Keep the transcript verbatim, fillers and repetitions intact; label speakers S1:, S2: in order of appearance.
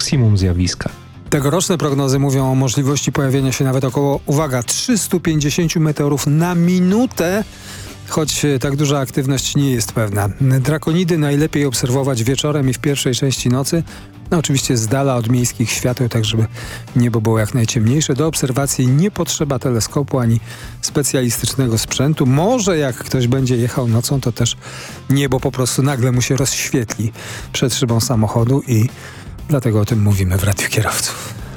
S1: maksimum zjawiska.
S2: Tegoroczne prognozy mówią o możliwości pojawienia się nawet około, uwaga, trzysta pięćdziesiąt meteorów na minutę, choć tak duża aktywność nie jest pewna. Drakonidy najlepiej obserwować wieczorem i w pierwszej części nocy. No oczywiście z dala od miejskich świateł, tak żeby niebo było jak najciemniejsze. Do obserwacji nie potrzeba teleskopu ani specjalistycznego sprzętu. Może jak ktoś będzie jechał nocą, to też niebo po prostu nagle mu się rozświetli przed szybą samochodu i dlatego o tym mówimy w Radiu Kierowców.